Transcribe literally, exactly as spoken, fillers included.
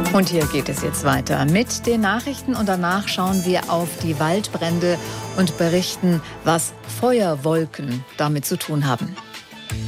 Und hier geht es jetzt weiter mit den Nachrichten und danach schauen wir auf die Waldbrände und berichten, was Feuerwolken damit zu tun haben.